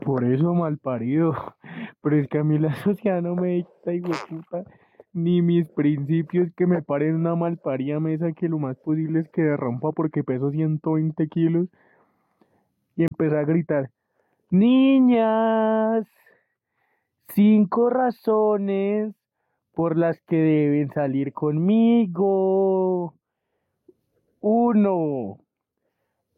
Por eso mal parido. Pero es que a mí la sociedad no me dicta, hijo de puta, ni mis principios que me paren una malparida mesa que lo más posible es que derrumpa porque peso 120 kilos y empecé a gritar, niñas, 5 razones por las que deben salir conmigo. Uno,